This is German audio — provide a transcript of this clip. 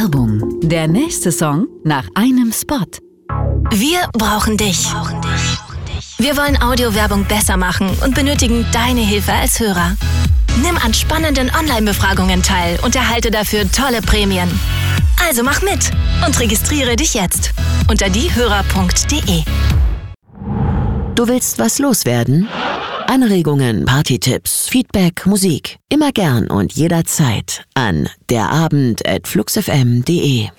Werbung. Der nächste Song nach einem Spot. Wir brauchen dich. Wir wollen Audiowerbung besser machen und benötigen deine Hilfe als Hörer. Nimm an spannenden Online-Befragungen teil und erhalte dafür tolle Prämien. Also mach mit und registriere dich jetzt unter diehörer.de. Du willst was loswerden? Anregungen, Partytipps, Feedback, Musik. Immer gern und jederzeit an derabend@fluxfm.de.